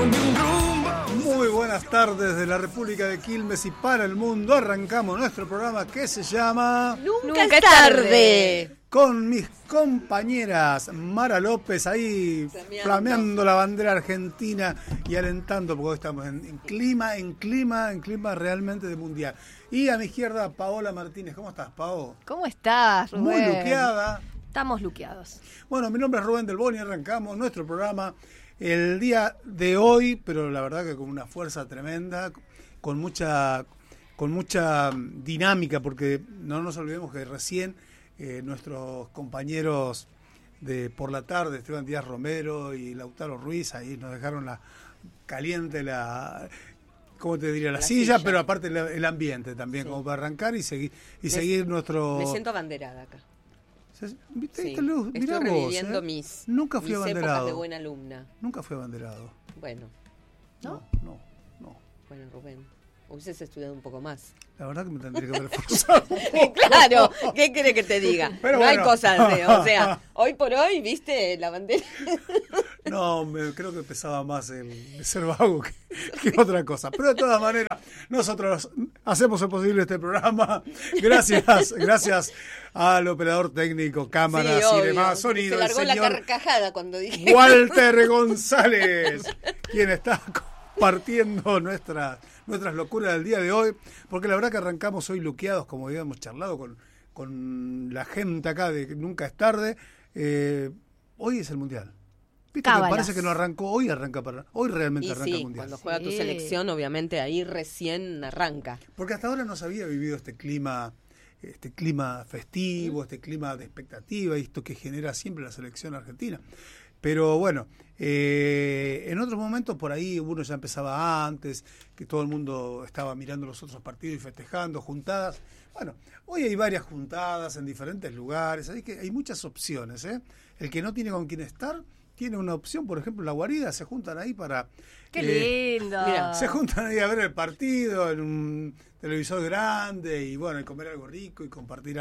Muy buenas tardes de la República de Quilmes y para el mundo. Arrancamos nuestro programa que se llama Nunca es tarde. Con mis compañeras Mara López ahí flameando la bandera argentina y alentando, porque hoy estamos en clima realmente de mundial. Y a mi izquierda Paola Martínez. ¿Cómo estás, Pao? ¿Cómo estás, Rubén? Muy luqueada. Estamos luqueados. Bueno, mi nombre es Rubén Del Boni y arrancamos nuestro programa el día de hoy, pero la verdad que con una fuerza tremenda, con mucha dinámica, porque no nos olvidemos que recién nuestros compañeros de por la tarde, Esteban Díaz Romero y Lautaro Ruiz, ahí nos dejaron caliente la silla, pero aparte el ambiente también, sí, como para arrancar y seguir nuestro... Me siento abanderada acá. ¿Viste, Sí, Luz? estoy Mirá reviviendo vos, Nunca fui mis abanderado. épocas de buena alumna. Nunca fui abanderado. Bueno, No. bueno, Rubén, hubieses estudiado un poco más. La verdad que me tendría que haber forzado. Claro, ¿qué quiere que te diga? Pero no bueno. hay cosas de, o sea, hoy por hoy, ¿viste la bandera? No, creo que pesaba más el ser vago que otra cosa. Pero de todas maneras, nosotros hacemos el posible este programa. Gracias al operador técnico, cámaras Sí, y obvio. demás, sonido. Se largó el la señor carcajada cuando dije. Walter González, quien está compartiendo nuestras locuras del día de hoy, porque la verdad que arrancamos hoy luqueados, como habíamos charlado con la gente acá de Nunca es tarde. Hoy es el Mundial. ¿Viste? Me parece que no arrancó, hoy realmente Y arranca el sí, Mundial. cuando juega tu selección, obviamente ahí recién arranca. Porque hasta ahora no se había vivido este clima festivo, este clima de expectativa, y esto que genera siempre la selección argentina. Pero bueno, en otros momentos por ahí uno ya empezaba antes, que todo el mundo estaba mirando los otros partidos y festejando, juntadas. Bueno, hoy hay varias juntadas en diferentes lugares, así que hay muchas opciones, ¿eh? El que no tiene con quién estar, tiene una opción, por ejemplo, La Guarida, se juntan ahí para... ¡Qué lindo! Mira, Se juntan ahí a ver el partido en un televisor grande y bueno, y comer algo rico y compartir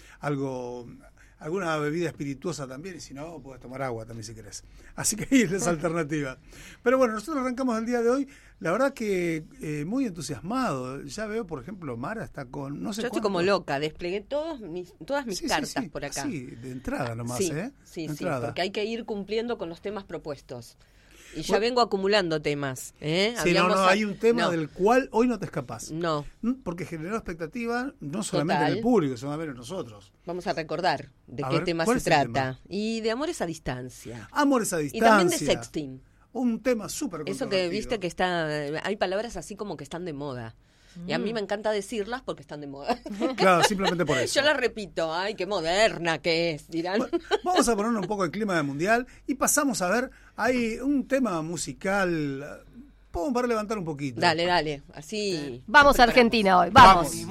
alguna bebida espirituosa también, y si no, puedes tomar agua también si querés. Así que ahí es esa alternativa. Pero bueno, nosotros arrancamos el día de hoy, la verdad que muy entusiasmado. Ya veo, por ejemplo, Mara está con... no sé. Yo estoy como loca, desplegué todas mis cartas por acá. Sí, de entrada nomás, Sí, ¿eh? sí, de entrada. porque hay que ir cumpliendo con los temas propuestos. Y ya vengo acumulando temas. Sí, hay un tema del cual hoy no te escapás. No. Porque generó expectativa no solamente Total. en el público, sino también en nosotros. Vamos a recordar de A qué ver, tema ¿cuál se es el trata. Y de amores a distancia. Amores a Y distancia. también de sexting. Un tema súper Eso que viste que hay palabras así como que están de moda. Y a mí me encanta decirlas porque están de moda. Claro, simplemente por eso. Yo las repito, ay, qué moderna que es, dirán. Bueno, vamos a ponernos un poco el clima del mundial y pasamos a ver, hay un tema musical, podemos para levantar un poquito. Dale, así. Vamos a Argentina hoy, vamos.